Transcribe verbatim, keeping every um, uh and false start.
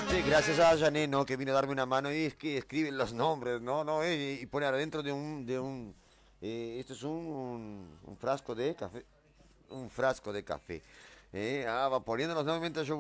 Sí, gracias a Jané, ¿no? Que vino a darme una mano y es que escriben los nombres, ¿no? No, eh, y pone adentro de un, de un, eh, esto es un, un, un frasco de café, un frasco de café. Eh, ah, va poniendo los nombres mientras yo